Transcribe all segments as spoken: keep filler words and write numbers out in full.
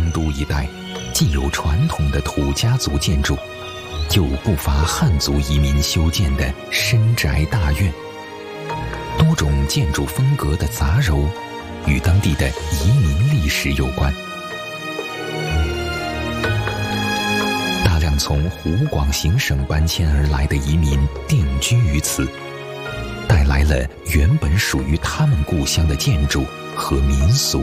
丰都一带，既有传统的土家族建筑，又不乏汉族移民修建的深宅大院。多种建筑风格的杂糅，与当地的移民历史有关。大量从湖广行省搬迁而来的移民定居于此，带来了原本属于他们故乡的建筑和民俗。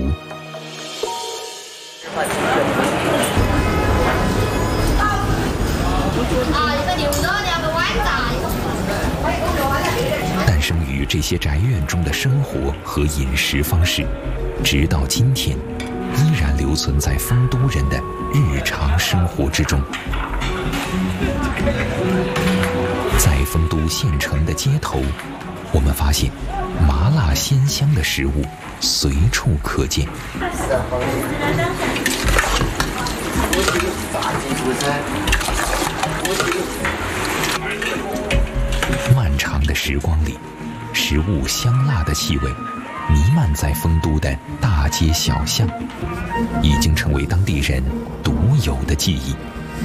诞生于这些宅院中的生活和饮食方式，直到今天，依然留存在丰都人的日常生活之中。在丰都县城的街头，我们发现麻辣鲜香的食物随处可见。漫长的时光里，食物香辣的气味弥漫在丰都的大街小巷，已经成为当地人独有的记忆。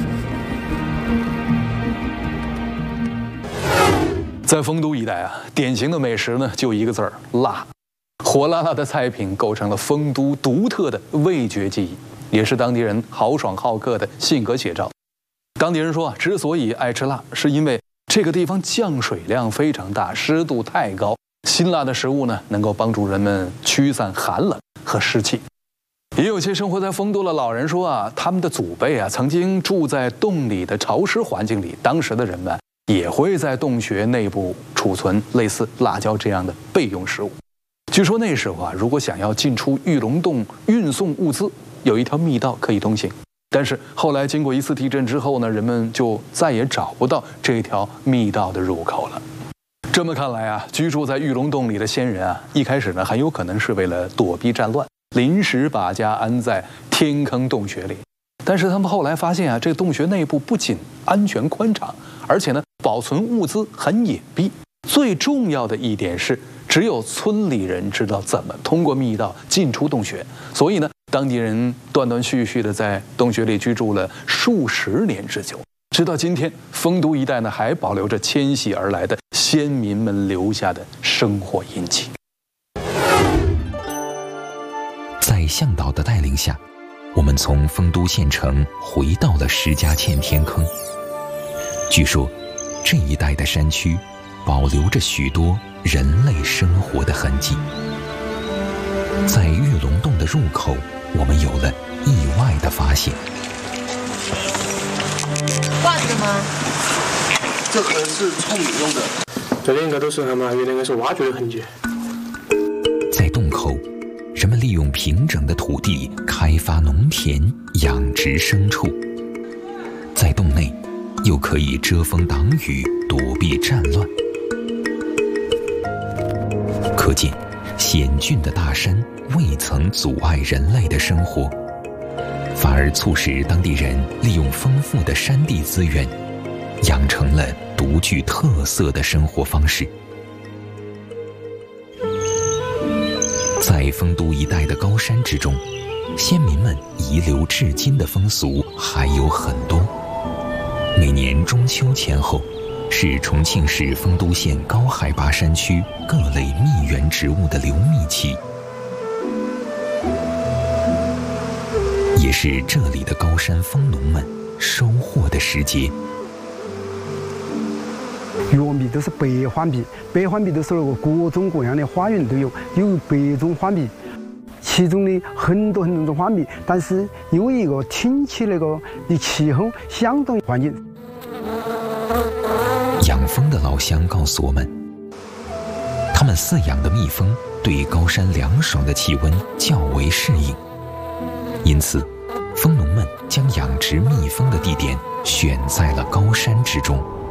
在丰都一带啊，典型的美食呢就一个字儿辣，火辣辣的菜品构成了丰都独特的味觉记忆，也是当地人豪爽好客的性格写照。当地人说啊，之所以爱吃辣，是因为这个地方降水量非常大，湿度太高，辛辣的食物呢能够帮助人们驱散寒冷和湿气。也有些生活在丰都的老人说啊，他们的祖辈啊曾经住在洞里的潮湿环境里，当时的人们也会在洞穴内部储存类似辣椒这样的备用食物。据说那时候啊，如果想要进出玉龙洞运送物资，有一条密道可以通行。但是后来经过一次地震之后呢，人们就再也找不到这条密道的入口了。这么看来啊，居住在玉龙洞里的先人啊，一开始呢很有可能是为了躲避战乱，临时把家安在天坑洞穴里。但是他们后来发现啊，这个洞穴内部不仅安全宽敞，而且呢保存物资很隐蔽。最重要的一点是，只有村里人知道怎么通过密道进出洞穴，所以呢，当地人断断续续的在洞穴里居住了数十年之久。直到今天，丰都一带呢还保留着迁徙而来的先民们留下的生活印记。 在向导的带领下，我们从丰都县城回到了石家堑天坑。据说，这一带的山区保留着许多人类生活的痕迹。在玉龙洞的入口，我们有了意外的发现。 挂着的吗？ 这可能是冲米用的，这里应该都是他们原来应该是挖掘的痕迹。 在洞口，人们利用平整的土地开发农田，养殖牲畜。在洞内，又可以遮风挡雨，躲避战乱。可见，险峻的大山未曾阻碍人类的生活，反而促使当地人利用丰富的山地资源，养成了独具特色的生活方式。在丰都一带的高山之中，先民们遗留至今的风俗还有很多。每年中秋前后，是重庆市丰都县高海拔山区各类蜜源植物的流蜜期，也是这里的高山蜂农们收获的时节。 药蜜都是白花蜜，白花蜜都是那个各种各样的花园都有，有百种花蜜，其中的很多很多种花蜜，但是因为一个天气那个的气候相当环境。 养蜂的老乡告诉我们，他们饲养的蜜蜂对高山凉爽的气温较为适应，因此，蜂农们将养殖蜜蜂的地点选在了高山之中。